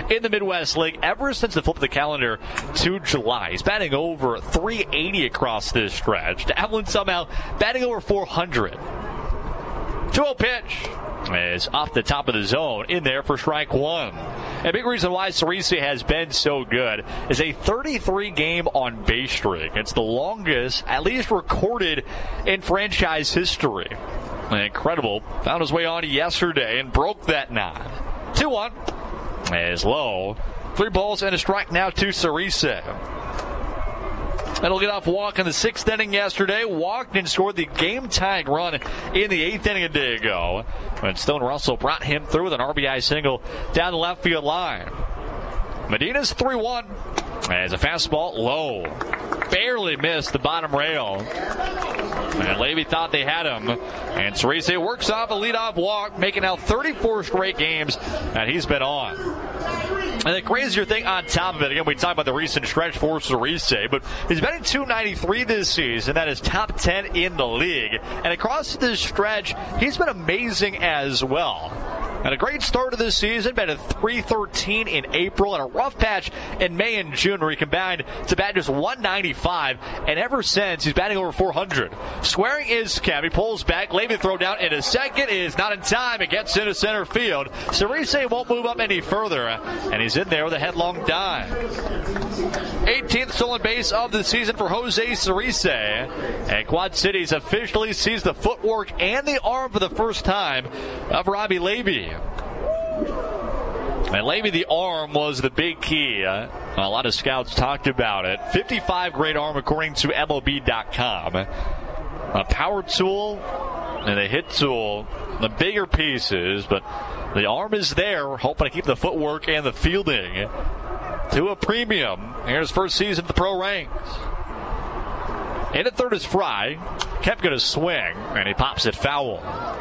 in the Midwest League ever since the flip of the calendar to July. He's batting over 380 across this stretch. Davlin somehow batting over 400. 2-0 pitch is off the top of the zone, in there for strike one. A big reason why Cerise has been so good is a 33-game on base streak. It's the longest, at least recorded, in franchise history. Incredible. Found his way on yesterday and broke that knot. 2-1 is low. 3 balls and a strike now to Cerise. That'll get off walk in the 6th inning yesterday. Walked and scored the game-tying run in the 8th inning a day ago. And Stone Russell brought him through with an RBI single down the left field line. Medina's 3-1 as a fastball low. Barely missed the bottom rail. And Levy thought they had him. And Cerise works off a leadoff walk, making now 34 straight games that he's been on. And the crazier thing on top of it, again, we talked about the recent stretch for Cerise, but he's batting .293 this season. That is top 10 in the league. And across this stretch, he's been amazing as well. And a great start to this season, batted .313 in April, and a rough patch in May and June where he combined to bat just .195, and ever since, he's batting over 400. Swearing is kept. He pulls back. Levy throw down into second is not in time. It gets into center field. Cerise won't move up any further, and he's in there with a headlong dive. 18th stolen base of the season for Jose Cerise. And Quad Cities officially sees the footwork and the arm for the first time of Robbie Levy. And Levy, the arm was the big key. A lot of scouts talked about it. 55 grade arm according to MLB.com. A power tool and a hit tool, the bigger pieces, but the arm is there, hoping to keep the footwork and the fielding to a premium. Here's first season at the pro ranks. In at third is Fry. Kept going to swing, and he pops it foul.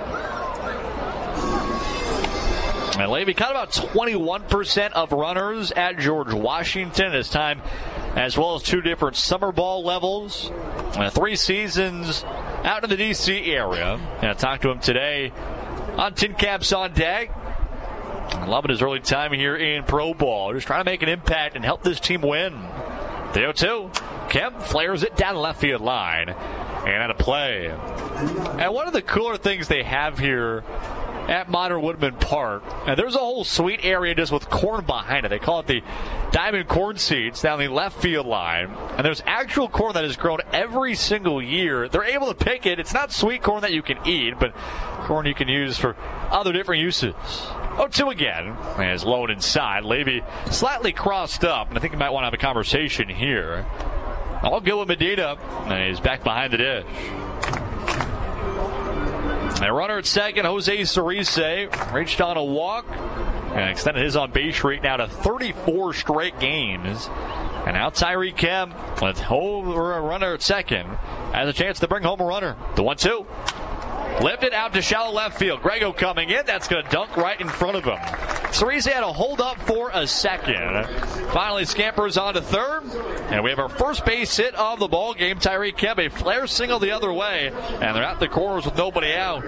And Levy caught about 21% of runners at George Washington this time, as well as 2 different summer ball levels. 3 seasons out in the D.C. area. And I talked to him today on Tin Caps on Deck. Loving his early time here in pro ball. Just trying to make an impact and help this team win. The 0-2. Kemp flares it down the left field line. And out of play. And one of the cooler things they have here at Modern Woodman Park, and there's a whole suite area just with corn behind it. They call it the diamond corn seeds down the left field line. And there's actual corn that is grown every single year. They're able to pick it. It's not sweet corn that you can eat, but corn you can use for other different uses. 0-2 again. As low and inside. Levy slightly crossed up, and I think he might want to have a conversation here. All good with Medina, and he's back behind the dish. A runner at second, Jose Cerise, reached on a walk and extended his on-base streak now to 34 straight games. And now Tyree Kemp with a runner at second has a chance to bring home a runner. The 1-2. Lifted out to shallow left field. Grego coming in. That's going to dunk right in front of him. Cerise had to hold up for a second. Finally scampers on to third. And we have our first base hit of the ball game. Tyree Kemp, a flare single the other way. And they're at the corners with nobody out.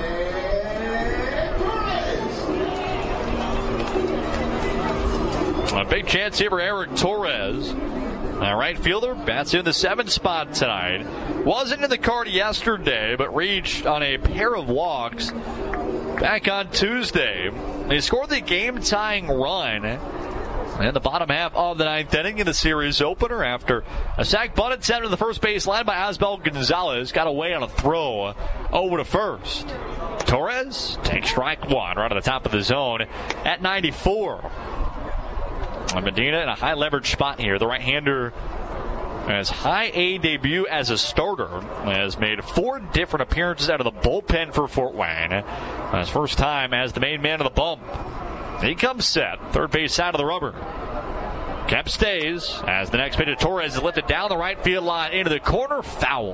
A big chance here for Eric Torres. Right fielder bats in the 7th spot tonight. Wasn't in the card yesterday, but reached on a pair of walks back on Tuesday. They scored the game-tying run in the bottom half of the 9th inning in the series opener after a sac bunt attempt to the first base line by Osbel Gonzalez. Got away on a throw over to first. Torres takes strike one right at the top of the zone at 94. Medina in a high leverage spot here. The right-hander has high A debut as a starter. Has made 4 different appearances out of the bullpen for Fort Wayne. His first time as the main man of the bump. He comes set. Third base side of the rubber. Kemp stays as the next pitch to Torres is lifted down the right field line into the corner. Foul.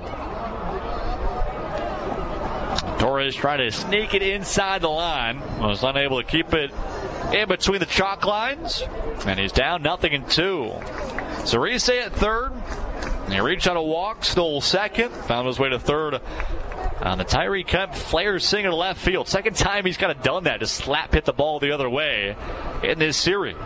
Torres tried to sneak it inside the line. Was unable to keep it in between the chalk lines. And he's down 0-2. Cerise at third. He reached on a walk, stole second. Found his way to third on the Tyree Kemp flare single to left field. Second time he's kind of done that. Just slap hit the ball the other way in this series.